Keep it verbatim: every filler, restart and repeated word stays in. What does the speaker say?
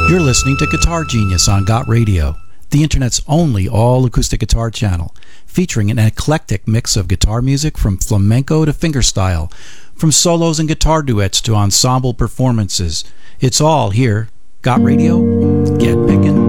You're listening to Guitar Genius on Got Radio, the internet's only all-acoustic guitar channel, featuring an eclectic mix of guitar music from flamenco to fingerstyle, from solos and guitar duets to ensemble performances. It's all here. Got Radio? Get pickin'.